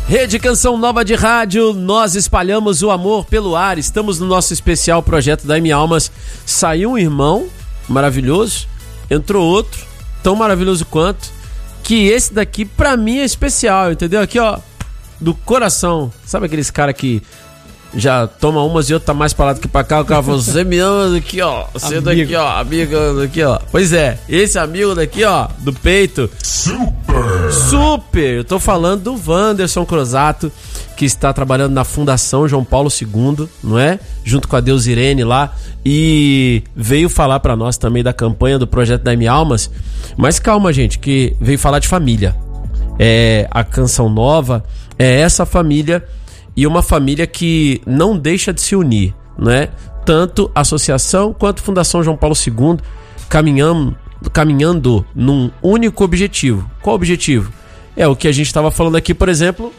Rede Canção Nova de Rádio, nós espalhamos o amor pelo ar. Estamos no nosso especial projeto da M Almas. Saiu um irmão maravilhoso, entrou outro, tão maravilhoso quanto, que esse daqui pra mim é especial, entendeu? Aqui, ó, do coração. Sabe aqueles caras que já toma umas e outras tá mais pra lá do que pra cá? O cara fala, você me ama daqui, ó, você daqui, ó, amigo daqui, ó. Pois é, esse amigo daqui, ó, do peito. Super! Eu tô falando do Wanderson Crosato, que está trabalhando na Fundação João Paulo II, não é? Junto com a Deus Irene lá, e veio falar pra nós também da campanha do projeto da M Almas. Mas calma, gente, que veio falar de família. A Canção Nova é essa família, e uma família que não deixa de se unir, né? Tanto a associação quanto a Fundação João Paulo II caminhando num único objetivo. Qual objetivo? É o que a gente estava falando aqui, por exemplo,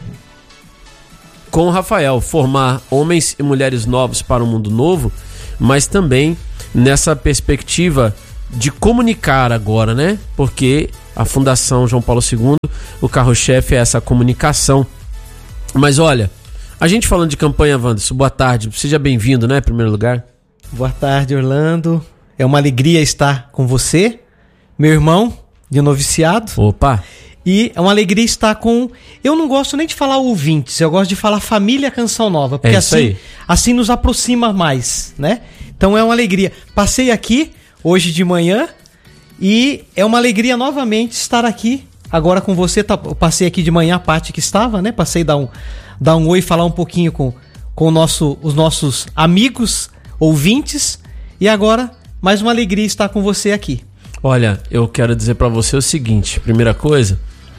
com o Rafael, formar homens e mulheres novos para um mundo novo, mas também nessa perspectiva de comunicar agora, né? Porque a Fundação João Paulo II, o carro-chefe é essa comunicação. Mas olha, a gente falando de campanha, Wanderson, boa tarde, seja bem-vindo, né, em primeiro lugar. Boa tarde, Orlando. É uma alegria estar com você, meu irmão de noviciado. Opa! E é uma alegria estar com... Eu não gosto nem de falar ouvintes, eu gosto de falar família Canção Nova, porque assim nos aproxima mais, né? Então é uma alegria. Passei aqui hoje de manhã e é uma alegria novamente estar aqui agora com você. Eu passei aqui de manhã, a parte que estava, né? Passei dar um oi, falar um pouquinho com os nossos amigos, ouvintes, e agora mais uma alegria estar com você aqui. Olha, eu quero dizer pra você o seguinte, primeira coisa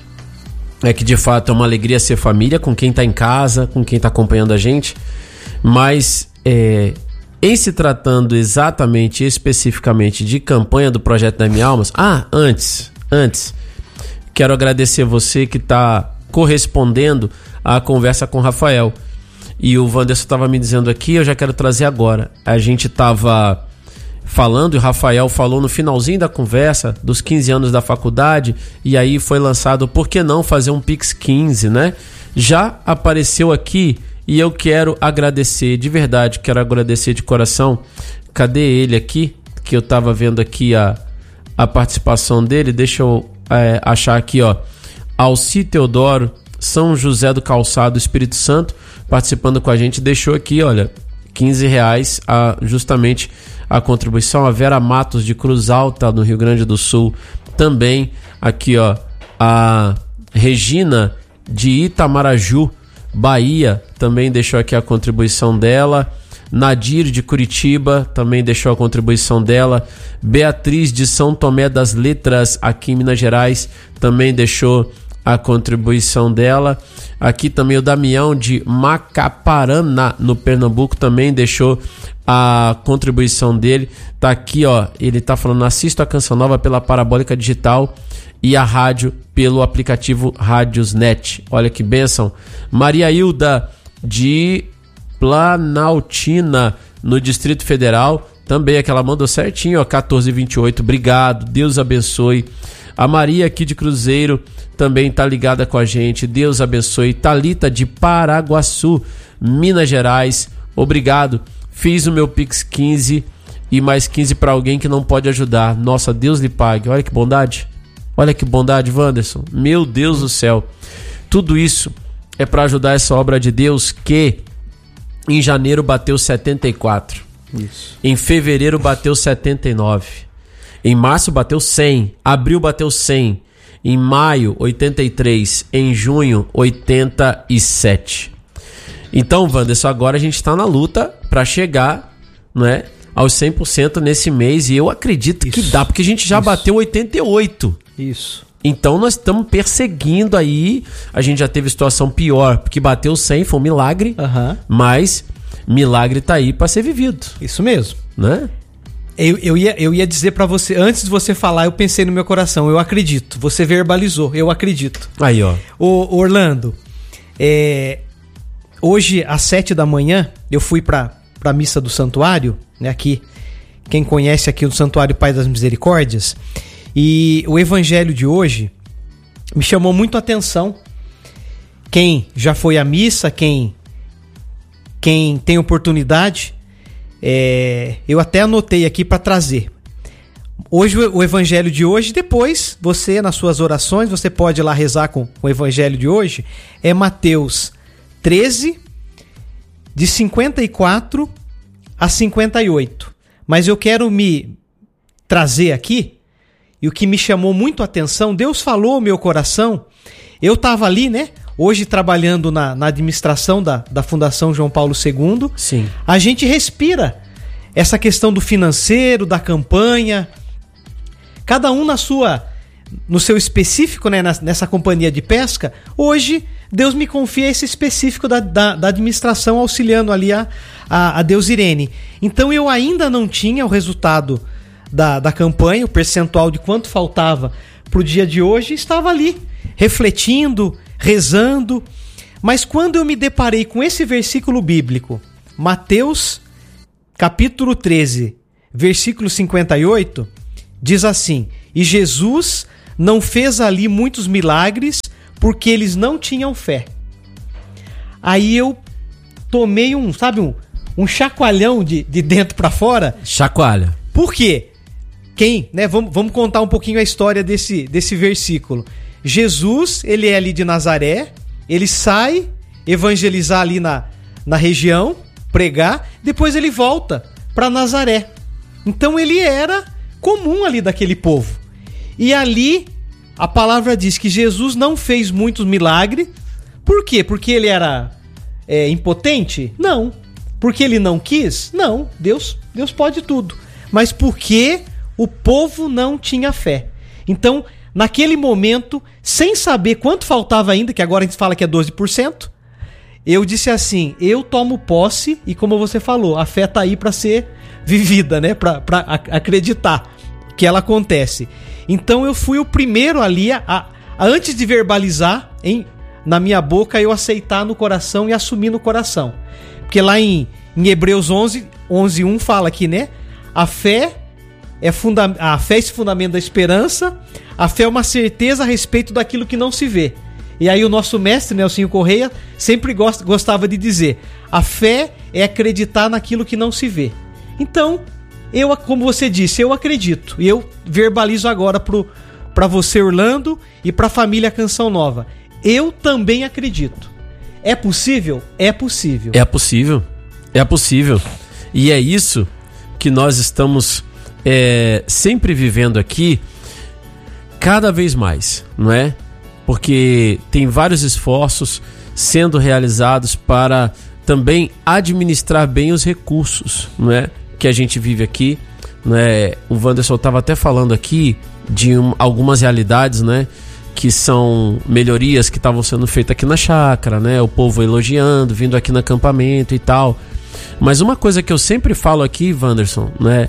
é que de fato é uma alegria ser família com quem tá em casa, com quem tá acompanhando a gente, mas em se tratando exatamente, especificamente de campanha do Projeto da M Almas, antes, quero agradecer você que tá correspondendo à conversa com o Rafael, e o Wanderson tava me dizendo aqui, eu já quero trazer agora, a gente tava falando, e o Rafael falou no finalzinho da conversa dos 15 anos da faculdade, e aí foi lançado, por que não fazer um Pix 15, né? Já apareceu aqui, e eu quero agradecer, de verdade, quero agradecer de coração. Cadê ele aqui? Que eu tava vendo aqui a participação dele, deixa eu achar aqui, ó. Alci Teodoro, São José do Calçado, Espírito Santo, participando com a gente, deixou aqui, olha, R$15 justamente a contribuição. A Vera Matos de Cruz Alta, no Rio Grande do Sul, também aqui, ó, a Regina de Itamaraju, Bahia, também deixou aqui a contribuição dela. Nadir de Curitiba também deixou a contribuição dela. Beatriz de São Tomé das Letras, aqui em Minas Gerais, também deixou a contribuição dela. Aqui também o Damião de Macaparana, no Pernambuco, também deixou a contribuição dele. Tá aqui, ó, ele tá falando: assisto a Canção Nova pela Parabólica Digital e a rádio pelo aplicativo Rádiosnet. Olha que bênção. Maria Hilda de Planaltina, no Distrito Federal, também aqui ela mandou certinho, ó, 1428, obrigado, Deus abençoe. A Maria aqui de Cruzeiro também tá ligada com a gente, Deus abençoe. Thalita de Paraguaçu, Minas Gerais, obrigado. Fiz o meu Pix 15 e mais 15 para alguém que não pode ajudar. Nossa, Deus lhe pague. Olha que bondade. Olha que bondade, Wanderson. Meu Deus do céu. Tudo isso é para ajudar essa obra de Deus que em janeiro bateu 74. Isso. Em fevereiro bateu 79. Em março bateu 100. Abril bateu 100. Em maio, 83. Em junho, 87. Então, Wanderson, agora a gente está na luta para chegar, não é, aos 100% nesse mês, e eu acredito que dá, porque a gente já bateu 88. Isso. Então nós estamos perseguindo aí, a gente já teve situação pior, porque bateu 100, foi um milagre, mas milagre tá aí para ser vivido. Isso mesmo. Né? Eu ia dizer para você, antes de você falar, eu pensei no meu coração, eu acredito. Você verbalizou, eu acredito. Aí, ó. Ô, Orlando, hoje às 7 da manhã eu fui pra missa do santuário, né, aqui, quem conhece aqui o Santuário Pai das Misericórdias, e o evangelho de hoje me chamou muito a atenção, quem já foi à missa, quem tem oportunidade, eu até anotei aqui para trazer. Hoje, o evangelho de hoje, depois você, nas suas orações, você pode ir lá rezar com o evangelho de hoje, é Mateus 13, de 54 a 58. Mas eu quero me trazer aqui, e o que me chamou muito a atenção, Deus falou ao meu coração, eu estava ali, né? Hoje trabalhando na administração da Fundação João Paulo II. Sim. A gente respira essa questão do financeiro, da campanha, cada um no seu específico, né, nessa companhia de pesca. Hoje, Deus me confia esse específico da administração, auxiliando ali a Deusirene. Então, eu ainda não tinha o resultado da campanha, o percentual de quanto faltava para o dia de hoje, estava ali, refletindo, rezando. Mas quando eu me deparei com esse versículo bíblico, Mateus, capítulo 13, versículo 58, diz assim: e Jesus não fez ali muitos milagres porque eles não tinham fé. Aí eu tomei um chacoalhão de dentro para fora. Chacoalha. Por quê? Vamos contar um pouquinho a história desse versículo. Jesus, ele é ali de Nazaré, ele sai evangelizar ali na região, pregar, depois ele volta para Nazaré. Então ele era comum ali daquele povo. E ali a palavra diz que Jesus não fez muitos milagres. Por quê? Porque ele era impotente? Não. Porque ele não quis? Não. Deus pode tudo. Mas porque o povo não tinha fé. Então, naquele momento, sem saber quanto faltava ainda, que agora a gente fala que é 12%, eu disse assim, eu tomo posse, e como você falou, a fé tá aí para ser vivida, né? Para acreditar que ela acontece. Então eu fui o primeiro ali antes de verbalizar na minha boca, eu aceitar no coração e assumir no coração. Porque lá em Hebreus 11:1 fala aqui, né? A fé é esse fundamento da esperança. A fé é uma certeza a respeito daquilo que não se vê. E aí o nosso mestre, Nelsinho Correia, sempre gostava de dizer: a fé é acreditar naquilo que não se vê. Então, como você disse, eu acredito. E eu verbalizo agora para você, Orlando, e para a família Canção Nova. Eu também acredito. É possível? É possível. É possível. É possível. E é isso que nós estamos sempre vivendo aqui, cada vez mais, não é? Porque tem vários esforços sendo realizados para também administrar bem os recursos, não é? Que a gente vive aqui, né? O Wanderson estava até falando aqui de algumas realidades, né? Que são melhorias que estavam sendo feitas aqui na chácara, né? O povo elogiando, vindo aqui no acampamento e tal. Mas uma coisa que eu sempre falo aqui, Wanderson, né?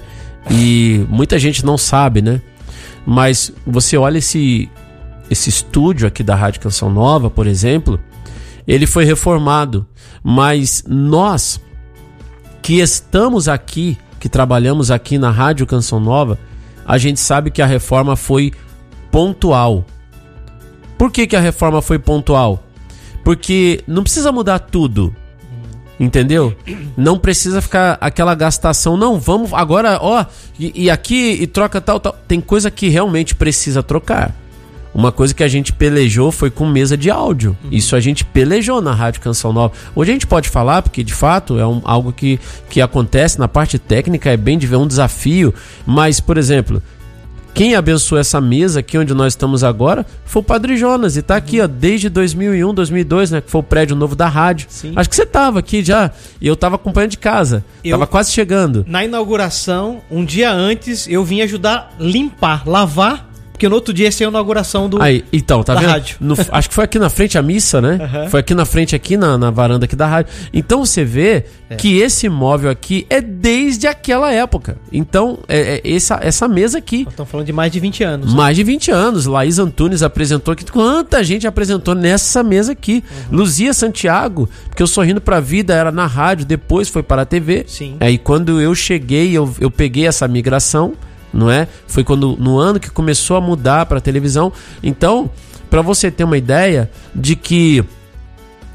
E muita gente não sabe, né? Mas você olha esse estúdio aqui da Rádio Canção Nova, por exemplo, ele foi reformado, mas nós que estamos aqui, que trabalhamos aqui na Rádio Canção Nova, a gente sabe que a reforma foi pontual. Por que a reforma foi pontual? Porque não precisa mudar tudo, entendeu? Não precisa ficar aquela gastação, não, vamos agora, e aqui, e troca tal. Tem coisa que realmente precisa trocar. Uma coisa que a gente pelejou foi com mesa de áudio. Isso a gente pelejou na Rádio Canção Nova. Hoje a gente pode falar, porque de fato é algo que acontece na parte técnica, é bem um desafio. Mas, por exemplo, quem abençoou essa mesa aqui onde nós estamos agora foi o Padre Jonas. E tá aqui, desde 2001, 2002, né? Que foi o prédio novo da rádio. Sim. Acho que você tava aqui já. E eu tava acompanhando de casa. Tava quase chegando. Na inauguração, um dia antes, eu vim ajudar limpar, lavar. Porque no outro dia essa é a inauguração da vendo? Rádio. Acho que foi aqui na frente a missa, né? Uhum. Foi aqui na frente, aqui na varanda aqui da rádio. Então você vê que esse móvel aqui é desde aquela época. Então, essa mesa aqui. Nós estamos falando de mais de 20 anos. Mais de 20 anos. Laís Antunes apresentou aqui. Quanta gente apresentou nessa mesa aqui. Uhum. Luzia Santiago, porque o Sorrindo pra Vida era na rádio, depois foi para a TV. Sim. Aí quando eu cheguei, eu peguei essa migração. Não é? Foi no ano que começou a mudar para a televisão. Então, para você ter uma ideia de que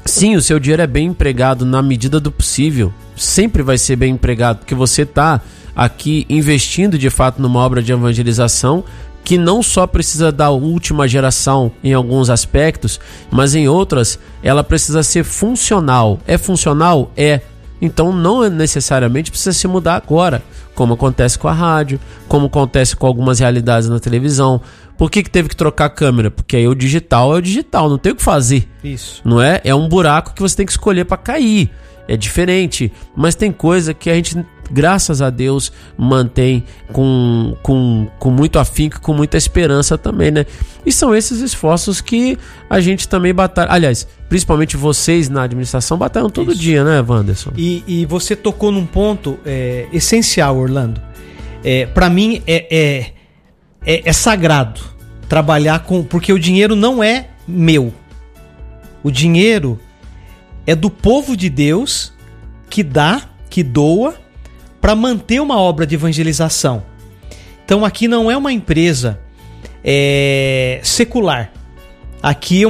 Sim, o seu dinheiro é bem empregado na medida do possível. Sempre vai ser bem empregado, porque você está aqui investindo de fato numa obra de evangelização que não só precisa da última geração em alguns aspectos, mas em outras ela precisa ser funcional. É funcional? É. Então não necessariamente precisa se mudar agora, como acontece com a rádio, como acontece com algumas realidades na televisão. Por que teve que trocar a câmera? Porque aí o digital é o digital, não tem o que fazer. Isso. Não é? É um buraco que você tem que escolher para cair. É diferente, mas tem coisa que a gente, graças a Deus, mantém com muito afinco, com muita esperança também, né? E são esses esforços que a gente também batalha. Aliás, principalmente vocês na administração batalham todo dia, né, Wanderson? E você tocou num ponto essencial, Orlando. Para mim é sagrado trabalhar porque o dinheiro não é meu. O dinheiro é do povo de Deus que dá, que doa para manter uma obra de evangelização. Então aqui não é uma empresa secular. Aqui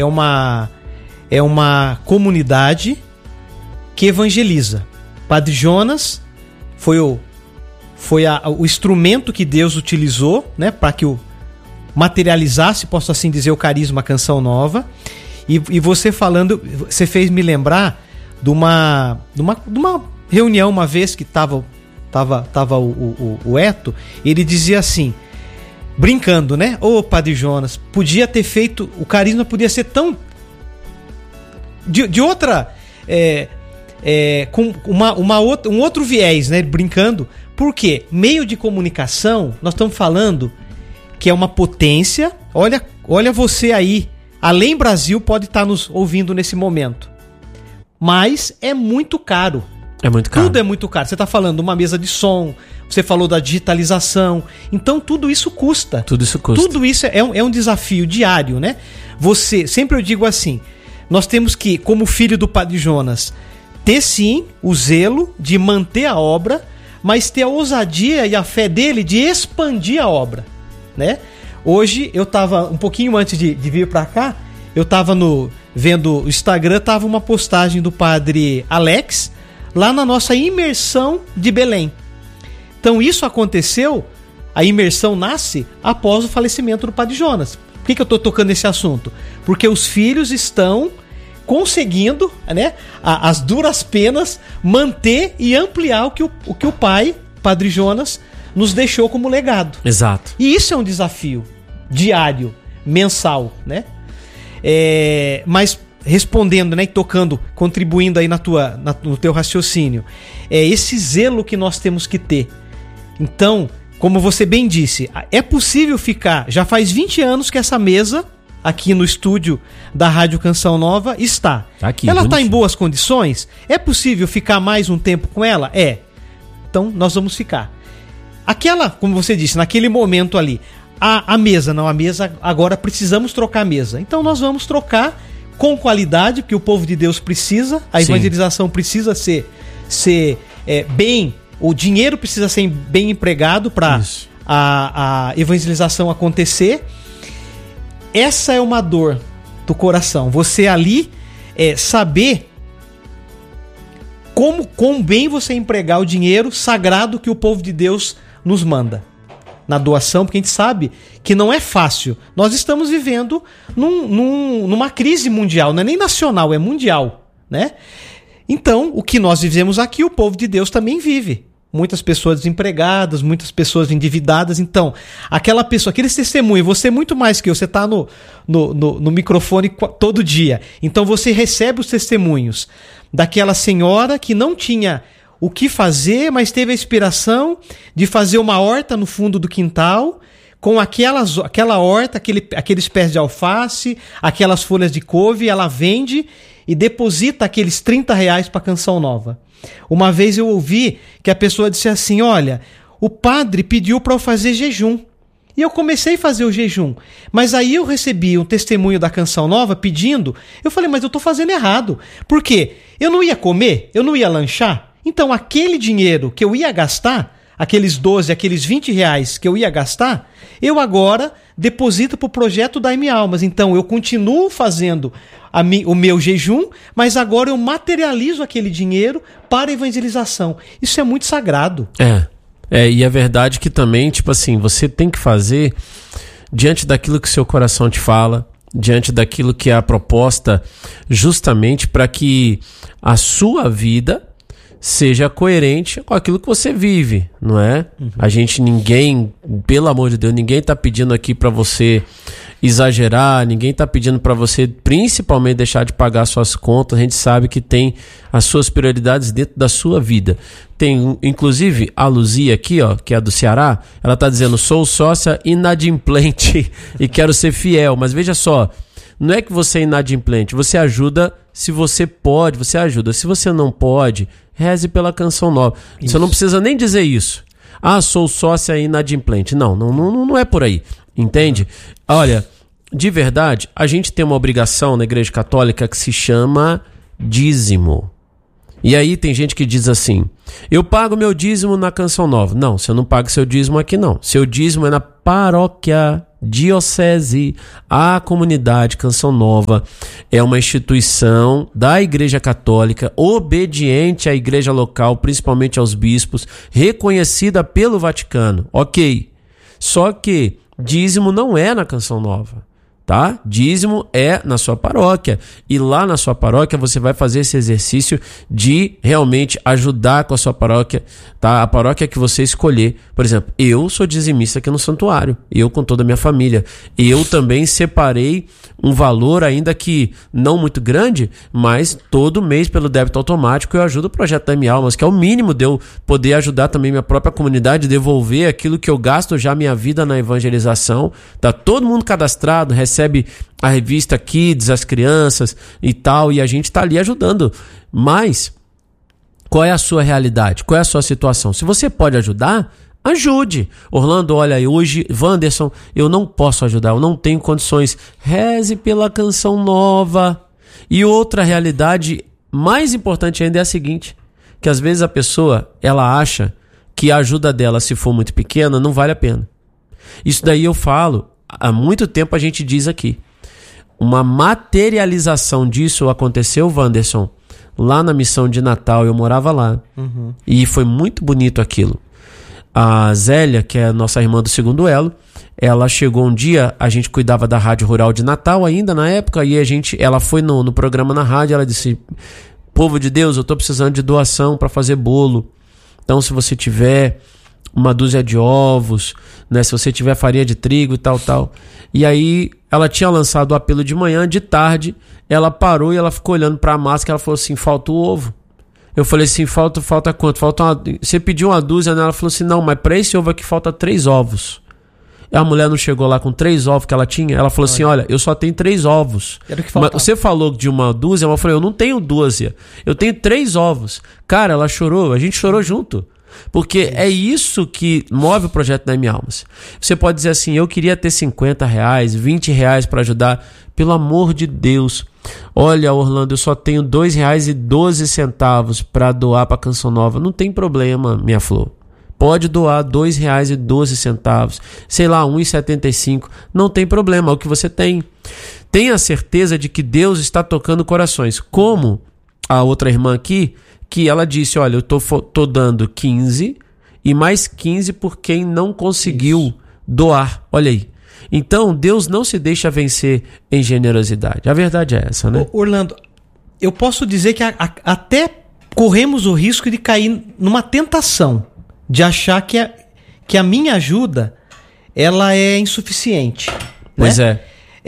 é uma comunidade que evangeliza. Padre Jonas foi o instrumento que Deus utilizou, né, para que materializasse, posso assim dizer, o carisma Canção Nova. E você falando, você fez me lembrar de uma reunião uma vez que tava o Eto, e ele dizia assim, brincando, né? Ô, Padre Jonas, podia ter feito, o carisma podia ser tão de outra, com um outro viés, né? Brincando. Por quê? Meio de comunicação, nós estamos falando que é uma potência. Olha você aí. Além Brasil pode estar nos ouvindo nesse momento. Mas é muito caro. É muito caro. Tudo é muito caro. Você está falando de uma mesa de som, você falou da digitalização. Então tudo isso custa. Tudo isso custa. Tudo isso é um desafio diário, né? Sempre eu digo assim, nós temos que, como filho do Padre Jonas, ter sim o zelo de manter a obra, mas ter a ousadia e a fé dele de expandir a obra, né? Hoje, eu estava, um pouquinho antes de vir para cá, eu estava vendo o Instagram, tava uma postagem do Padre Alex, lá na nossa imersão de Belém. Então isso aconteceu, a imersão nasce após o falecimento do Padre Jonas. Por que eu estou tocando nesse assunto? Porque os filhos estão conseguindo, né, as duras penas, manter e ampliar o que o pai, Padre Jonas, nos deixou como legado. Exato. E isso é um desafio diário, mensal, né? Mas respondendo, né, e tocando, contribuindo aí no teu raciocínio, é esse zelo que nós temos que ter. Então, como você bem disse, é possível ficar, já faz 20 anos que essa mesa aqui no estúdio da Rádio Canção Nova está. Ela está em boas condições? É possível ficar mais um tempo com ela? Então nós vamos ficar. Aquela, como você disse, naquele momento ali, a mesa agora precisamos trocar a mesa. Então nós vamos trocar com qualidade, porque o povo de Deus precisa, a evangelização precisa ser bem, o dinheiro precisa ser bem empregado para a evangelização acontecer. Essa é uma dor do coração. Você ali saber quão bem você empregar o dinheiro sagrado que o povo de Deus nos manda na doação, porque a gente sabe que não é fácil. Nós estamos vivendo numa crise mundial, não é nem nacional, é mundial, né? Então, o que nós vivemos aqui, o povo de Deus também vive. Muitas pessoas desempregadas, muitas pessoas endividadas. Então, aquela pessoa, aqueles testemunhos, você muito mais que eu, você está no microfone todo dia. Então, você recebe os testemunhos daquela senhora que não tinha o que fazer, mas teve a inspiração de fazer uma horta no fundo do quintal, com aquela horta, aqueles pés de alface, aquelas folhas de couve, ela vende e deposita aqueles R$30 para a Canção Nova. Uma vez eu ouvi que a pessoa disse assim, olha, o padre pediu para eu fazer jejum. E eu comecei a fazer o jejum. Mas aí eu recebi um testemunho da Canção Nova pedindo, eu falei, mas eu estou fazendo errado. Por quê? Eu não ia comer? Eu não ia lanchar? Então aquele dinheiro que eu ia gastar, aqueles 12, aqueles R$20 que eu ia gastar, eu agora deposita para o projeto Dai-me Almas. Então eu continuo fazendo o meu jejum, mas agora eu materializo aquele dinheiro para evangelização. Isso é muito sagrado. E é verdade que também, tipo assim, você tem que fazer diante daquilo que seu coração te fala, diante daquilo que é a proposta, justamente para que a sua vida seja coerente com aquilo que você vive, não é? Ninguém, pelo amor de Deus, ninguém tá pedindo aqui para você exagerar, ninguém tá pedindo para você principalmente deixar de pagar suas contas. A gente sabe que tem as suas prioridades dentro da sua vida. Tem, inclusive, a Luzia aqui, ó, que é do Ceará, ela tá dizendo: sou sócia inadimplente e quero ser fiel. Mas veja só, não é que você é inadimplente, você ajuda se você pode, você ajuda. Se você não pode, reze pela Canção Nova. Isso. Você não precisa nem dizer isso. Sou sócia inadimplente. Não é por aí. Entende? Olha, de verdade, a gente tem uma obrigação na Igreja Católica que se chama dízimo. E aí tem gente que diz assim: eu pago meu dízimo na Canção Nova. Não, você não paga seu dízimo aqui não. Seu dízimo é na paróquia, diocese. A comunidade Canção Nova é uma instituição da Igreja Católica, obediente à igreja local, principalmente aos bispos, reconhecida pelo Vaticano. Ok. Só que dízimo não é na Canção Nova, tá? Dízimo é na sua paróquia. E lá na sua paróquia você vai fazer esse exercício de realmente ajudar com a sua paróquia, tá? A paróquia que você escolher. Por exemplo, eu sou dizimista aqui no santuário. Eu com toda a minha família. Eu também separei um valor, ainda que não muito grande, mas todo mês pelo débito automático eu ajudo o projeto Dai-me Almas, que é o mínimo de eu poder ajudar também minha própria comunidade, devolver aquilo que eu gasto já minha vida na evangelização. Tá todo mundo cadastrado, recebe a revista Kids, as crianças e tal, e a gente tá ali ajudando. Mas qual é a sua realidade? Qual é a sua situação? Se você pode ajudar, ajude. Orlando, olha aí, hoje, Wanderson, eu não posso ajudar, eu não tenho condições. Reze pela Canção Nova. E outra realidade mais importante ainda é a seguinte, que às vezes a pessoa, ela acha que a ajuda dela, se for muito pequena, não vale a pena. Isso daí eu falo, há muito tempo a gente diz aqui. Uma materialização disso aconteceu, Wanderson, lá na missão de Natal. Eu morava lá. E foi muito bonito aquilo. A Zélia, que é a nossa irmã do segundo elo, ela chegou um dia, a gente cuidava da Rádio Rural de Natal ainda na época, e ela foi no programa na rádio, ela disse: povo de Deus, eu estou precisando de doação para fazer bolo. Então, se você tiver uma dúzia de ovos, né, se você tiver farinha de trigo e tal. E aí ela tinha lançado o apelo de manhã, de tarde ela parou e ela ficou olhando para a massa, que ela falou assim: falta o ovo. Eu falei assim: falta quanto? Você pediu uma dúzia, né? Ela falou assim: não, mas para esse ovo aqui falta 3 ovos. E a mulher não chegou lá com 3 ovos que ela tinha? Ela falou assim: olha, eu só tenho 3 ovos. Mas você falou de uma dúzia, eu falei: eu não tenho dúzia, eu tenho 3 ovos. Cara, ela chorou, a gente chorou junto. Porque é isso que move o projeto Dai-me Almas. Você pode dizer assim: eu queria ter R$50, R$20 para ajudar. Pelo amor de Deus, olha, Orlando, eu só tenho R$2,12 para doar para a Canção Nova. Não tem problema, minha flor. Pode doar R$2,12, sei lá, R$1,75. Não tem problema, é o que você tem. Tenha certeza de que Deus está tocando corações. Como a outra irmã aqui, que ela disse: olha, eu tô dando 15 e mais 15 por quem não conseguiu doar. Olha aí. Então, Deus não se deixa vencer em generosidade. A verdade é essa, né? Orlando, eu posso dizer que até corremos o risco de cair numa tentação, de achar que a minha ajuda ela é insuficiente. Pois né?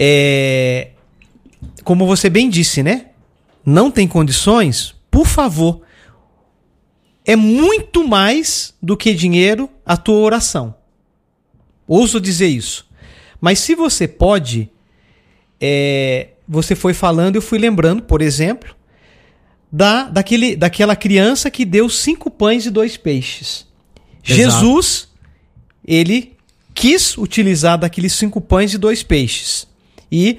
Como você bem disse, né? Não tem condições? Por favor. É muito mais do que dinheiro a tua oração. Ouso dizer isso. Mas se você pode, você foi falando, eu fui lembrando, por exemplo, daquela criança que deu 5 pães e 2 peixes. Exato. Jesus, ele quis utilizar daqueles 5 pães e 2 peixes. E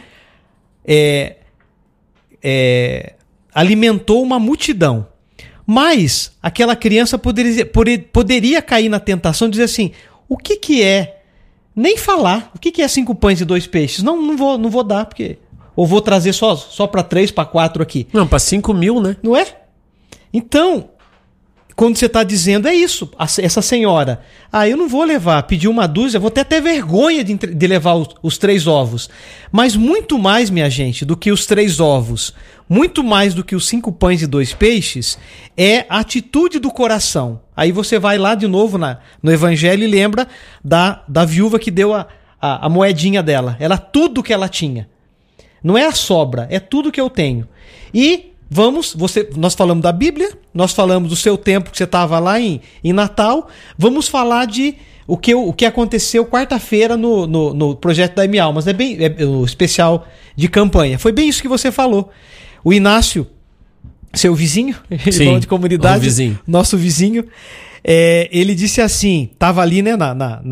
alimentou uma multidão. Mas aquela criança poderia cair na tentação de dizer assim: o que é nem falar. O que é 5 pães e 2 peixes? Não vou dar, porque... Ou vou trazer só para 3, para 4 aqui. Não, para 5 mil, né? Não é? Então, quando você está dizendo, é isso, essa senhora, eu não vou levar, pediu uma dúzia, vou até ter vergonha de levar os 3 ovos. Mas muito mais, minha gente, do que os 3 ovos, muito mais do que os 5 pães e 2 peixes, é a atitude do coração. Aí você vai lá de novo no Evangelho e lembra da viúva que deu a moedinha dela. Era tudo que ela tinha. Não é a sobra, é tudo que eu tenho. E nós falamos da Bíblia, nós falamos do seu tempo que você estava lá em Natal, vamos falar de o que aconteceu quarta-feira no projeto da M-Almas, o especial de campanha. Foi bem isso que você falou. O Inácio, seu vizinho, irmão de comunidade, nosso vizinho, ele disse assim, estava ali, né,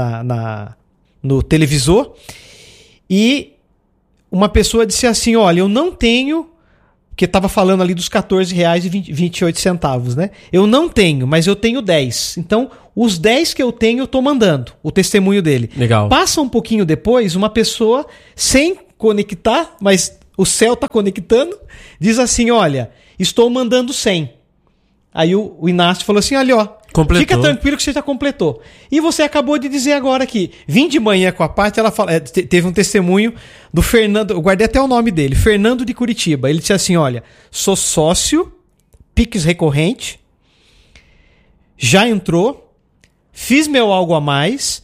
no televisor, e uma pessoa disse assim, olha, eu não tenho, porque estava falando ali dos R$14,28, né? Eu não tenho, mas eu tenho 10. Então, os 10 que eu tenho, eu estou mandando, o testemunho dele. Legal. Passa um pouquinho depois, uma pessoa, sem conectar, mas o céu está conectando, diz assim, olha, estou mandando 100. Aí o Inácio falou assim, olha, ó, completou. Fica tranquilo que você já completou. E você acabou de dizer agora que vim de manhã com a parte, ela fala, teve um testemunho do Fernando, eu guardei até o nome dele, Fernando de Curitiba. Ele disse assim, olha, sou sócio, Pix recorrente, já entrou, fiz meu algo a mais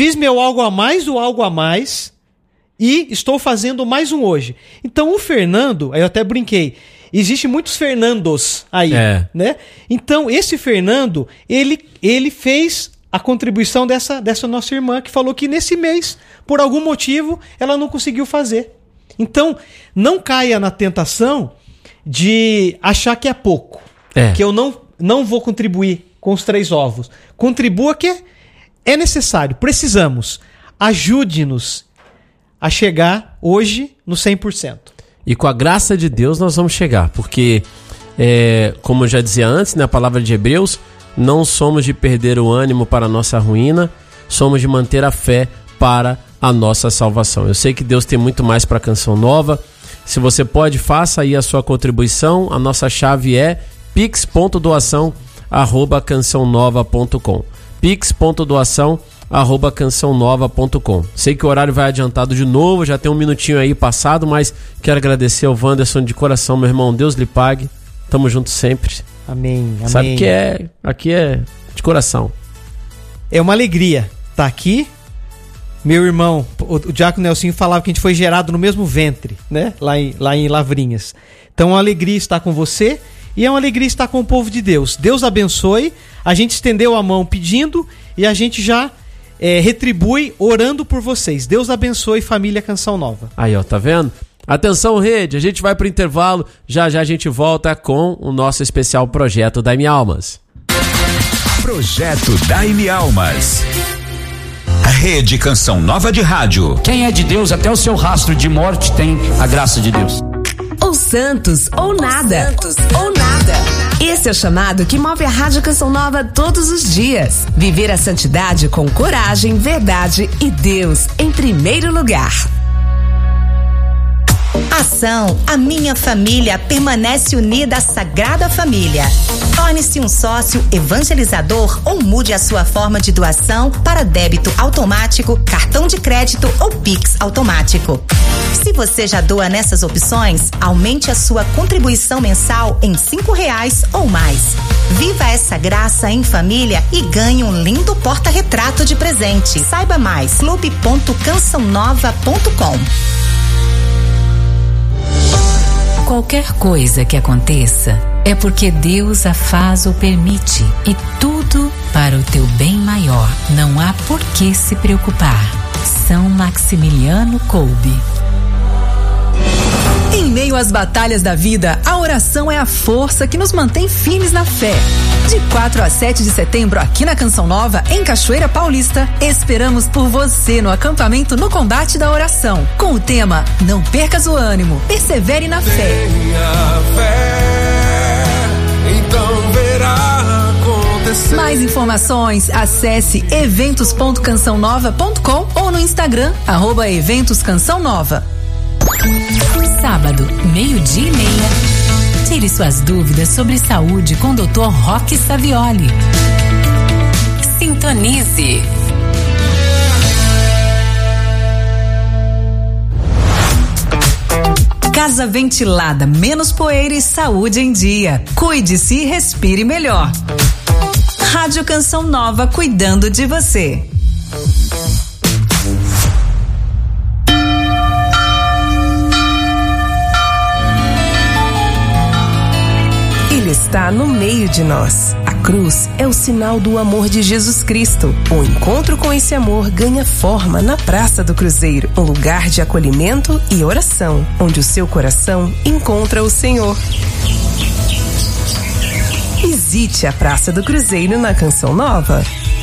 do algo a mais e estou fazendo mais um hoje. Então o Fernando, aí eu até brinquei, existem muitos Fernandos aí, né? Então, esse Fernando, ele fez a contribuição dessa nossa irmã, que falou que nesse mês, por algum motivo, ela não conseguiu fazer. Então, não caia na tentação de achar que é pouco. Que eu não vou contribuir com os 3 ovos. Contribua que é necessário, precisamos. Ajude-nos a chegar hoje no 100%. E com a graça de Deus nós vamos chegar, porque, como eu já dizia antes, na palavra de Hebreus, não somos de perder o ânimo para a nossa ruína, somos de manter a fé para a nossa salvação. Eu sei que Deus tem muito mais para a Canção Nova. Se você pode, faça aí a sua contribuição. A nossa chave é pix.doação@cançãonova.com. pix.doação@cançãonova.com. Sei que o horário vai adiantado de novo, já tem um minutinho aí passado, mas quero agradecer ao Wanderson de coração, meu irmão. Deus lhe pague. Tamo junto sempre. Amém. Sabe que aqui é de coração. É uma alegria estar aqui. Meu irmão, o Diácono Nelsinho falava que a gente foi gerado no mesmo ventre, né? Lá em Lavrinhas. Então é uma alegria estar com você e é uma alegria estar com o povo de Deus. Deus abençoe. A gente estendeu a mão pedindo e a gente já retribui orando por vocês. Deus abençoe, família Canção Nova. Aí, ó, tá vendo? Atenção, rede, a gente vai pro intervalo. Já a gente volta com o nosso especial projeto da M-Almas. Projeto da M-Almas. Rede Canção Nova de Rádio. Quem é de Deus, até o seu rastro de morte tem a graça de Deus. Ou Santos, ou nada. Esse é o chamado que move a Rádio Canção Nova todos os dias. Viver a santidade com coragem, verdade e Deus em primeiro lugar. Ação, a minha família permanece unida à Sagrada Família. Torne-se um sócio evangelizador ou mude a sua forma de doação para débito automático, cartão de crédito ou Pix automático. Se você já doa nessas opções, aumente a sua contribuição mensal em R$5 ou mais. Viva essa graça em família e ganhe um lindo porta-retrato de presente. Saiba mais, clube.cançãonova.com. Qualquer coisa que aconteça é porque Deus a faz ou permite, e tudo para o teu bem maior. Não há por que se preocupar. São Maximiliano Kolbe. Em meio às batalhas da vida, a oração é a força que nos mantém firmes na fé. De 4 a 7 de setembro, aqui na Canção Nova, em Cachoeira Paulista, esperamos por você no acampamento No Combate da Oração, com o tema Não Percas o Ânimo, Persevere na Fé. Tenha fé, então verá acontecer. Mais informações, acesse eventos.cançãonova.com ou no no Instagram, @eventos Canção Nova. Sábado, 12:30. Tire suas dúvidas sobre saúde com o Dr. Roque Savioli. Sintonize. Casa ventilada, menos poeira e saúde em dia. Cuide-se e respire melhor. Rádio Canção Nova, cuidando de você. Ele está no meio de nós. A cruz é o sinal do amor de Jesus Cristo. O encontro com esse amor ganha forma na Praça do Cruzeiro, um lugar de acolhimento e oração, onde o seu coração encontra o Senhor. Visite a Praça do Cruzeiro na Canção Nova.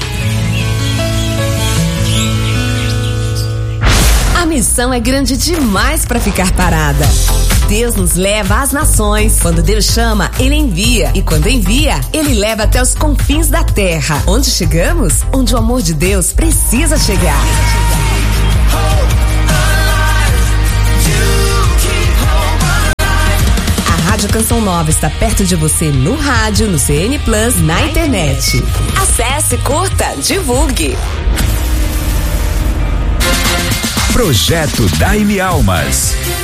A missão é grande demais para ficar parada. Deus nos leva às nações. Quando Deus chama, Ele envia. E quando envia, Ele leva até os confins da terra. Onde chegamos? Onde o amor de Deus precisa chegar. A Rádio Canção Nova está perto de você no rádio, no CN Plus, na internet. Acesse, curta, divulgue. Projeto Daime Almas.